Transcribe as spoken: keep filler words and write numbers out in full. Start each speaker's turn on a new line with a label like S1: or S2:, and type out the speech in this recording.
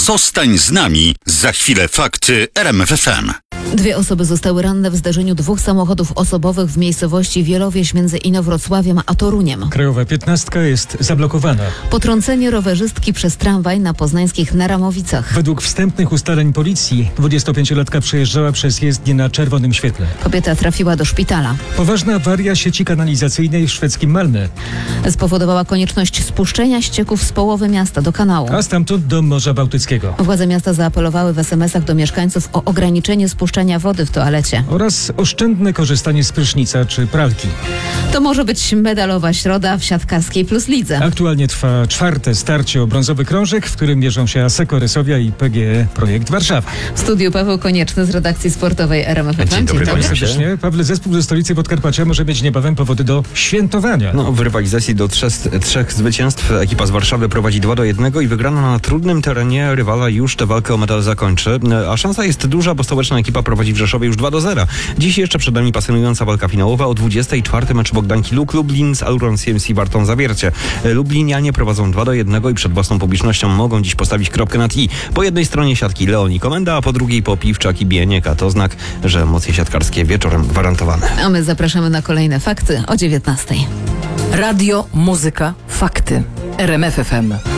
S1: Zostań z nami. Za chwilę fakty R M F F M.
S2: Dwie osoby zostały ranne w zdarzeniu dwóch samochodów osobowych w miejscowości Wielowieś między Inowrocławiem a Toruniem.
S3: Krajowa piętnastka jest zablokowana.
S2: Potrącenie rowerzystki przez tramwaj na poznańskich Naramowicach.
S3: Według wstępnych ustaleń policji dwudziestopięciolatka przejeżdżała przez jezdnię na czerwonym świetle.
S2: Kobieta trafiła do szpitala.
S3: Poważna awaria sieci kanalizacyjnej w szwedzkim Malmö.
S2: Spowodowała konieczność spuszczenia ścieków z połowy miasta do kanału.
S3: A stamtąd do Morza Bałtyckiego.
S2: Władze miasta zaapelowały w es em esach do mieszkańców o ograniczenie spuszczania wody w toalecie.
S3: Oraz oszczędne korzystanie z prysznica czy pralki.
S2: To może być medalowa środa w siatkarskiej plus lidze.
S3: Aktualnie trwa czwarte starcie o brązowy krążek, w którym mierzą się Asseco Resowia i P G E Projekt Warszawa.
S2: W studiu Paweł Konieczny z redakcji sportowej R M F F M.
S4: Dzień dobry,
S3: Witam
S4: Panie
S3: serdecznie. Pawle, zespół ze stolicy Podkarpacia może mieć niebawem powody do świętowania.
S4: No, w rywalizacji do trzech, trzech zwycięstw ekipa z Warszawy prowadzi dwa do jednego i wygrana na trudnym terenie rywala już tę walkę o medal zakończy. A szansa jest duża, bo stołeczna ekipa prowadzi w Rzeszowie już dwa do zera. Dziś jeszcze przed nami pasjonująca walka finałowa o dwudziestej czwartej mecz Bogdanki Luk Lublin z Auron C M C Wartą Zawiercie. Lublinianie prowadzą dwa do jednego i przed własną publicznością mogą dziś postawić kropkę nad i. Po jednej stronie siatki Leoni Komenda, a po drugiej Popiwczak i Bienieka. To znak, że emocje siatkarskie wieczorem gwarantowane.
S2: A my zapraszamy na kolejne fakty o dziewiętnastej.
S5: Radio, muzyka, fakty. R M F F M.